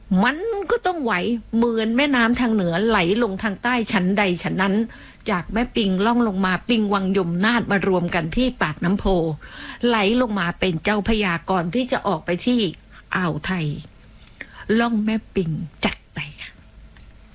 มันก็ต้องไหวเหมือนแม่น้ำทางเหนือไหลลงทางใต้ชั้นใดชั้นนั้นจากแม่ปิงล่องลงมาปิงวังยมนาฏมารวมกันที่ปากน้ำโพไหลลงมาเป็นเจ้าพระยาก่อนที่จะออกไปที่อ่าวไทยล่องแม่ปิงจัด